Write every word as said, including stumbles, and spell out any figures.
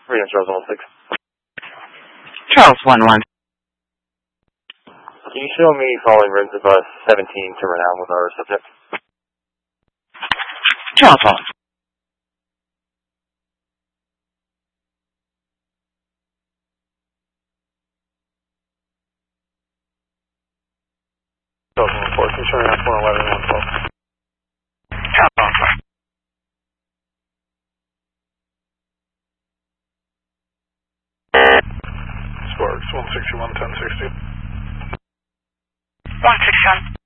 Freedom Charles one six. Charles one one. Can you show me following rims of bus seventeen to run out with our subject? Charles one. Charles one four, can you show me out four eleven one twelve? Charles one four. Sparks one sixty-one ten sixty. one sixty-one.